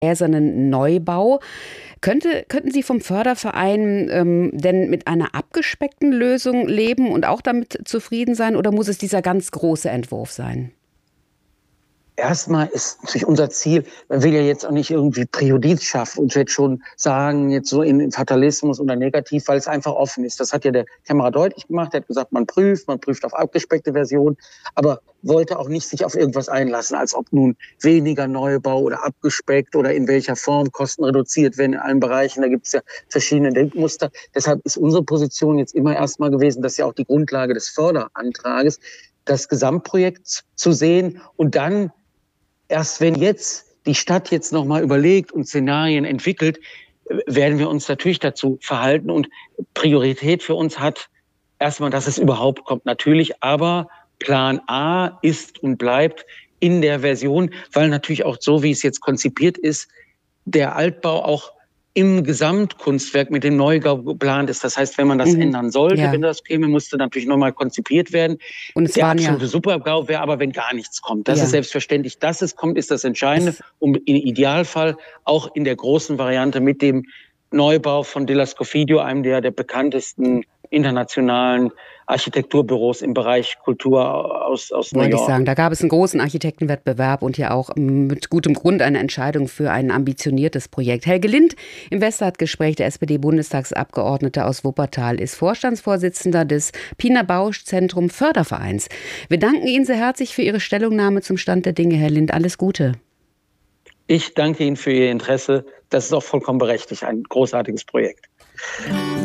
gläsernen Neubau. Könnten Sie vom Förderverein denn mit einer abgespeckten Lösung leben und auch damit zufrieden sein, oder muss es dieser ganz große Entwurf sein? Erstmal ist natürlich unser Ziel, man will ja jetzt auch nicht irgendwie Präjudiz schaffen und jetzt schon sagen, jetzt so in Fatalismus oder negativ, weil es einfach offen ist. Das hat ja der Kämmerer deutlich gemacht. Er hat gesagt, man prüft auf abgespeckte Versionen, aber wollte auch nicht sich auf irgendwas einlassen, als ob nun weniger Neubau oder abgespeckt oder in welcher Form Kosten reduziert werden in allen Bereichen. Da gibt es ja verschiedene Denkmuster. Deshalb ist unsere Position jetzt immer erstmal gewesen, das ist ja auch die Grundlage des Förderantrages, das Gesamtprojekt zu sehen und dann erst wenn jetzt die Stadt jetzt nochmal überlegt und Szenarien entwickelt, werden wir uns natürlich dazu verhalten. Und Priorität für uns hat erstmal, dass es überhaupt kommt, natürlich. Aber Plan A ist und bleibt in der Version, weil natürlich auch so, wie es jetzt konzipiert ist, der Altbau auch im Gesamtkunstwerk mit dem Neubau geplant ist. Das heißt, wenn man das ändern sollte, Ja. wenn das käme, musste natürlich nochmal konzipiert werden. Und es Der waren ja, absolute Supergau wäre aber, wenn gar nichts kommt. Das ja, ist selbstverständlich. Dass es kommt, ist das Entscheidende. es, Und im Idealfall auch in der großen Variante mit dem Neubau von Della Scofidio, einem der bekanntesten internationalen Architekturbüros im Bereich Kultur aus New wollte ich York. sagen, da gab es einen großen Architektenwettbewerb und ja auch mit gutem Grund eine Entscheidung für ein ambitioniertes Projekt. Helge Lind im Westart-Gespräch, der SPD-Bundestagsabgeordnete aus Wuppertal, ist Vorstandsvorsitzender des Pina Bausch Zentrum Fördervereins. Wir danken Ihnen sehr herzlich für Ihre Stellungnahme zum Stand der Dinge, Herr Lind. Alles Gute. Ich danke Ihnen für Ihr Interesse. Das ist auch vollkommen berechtigt, ein großartiges Projekt.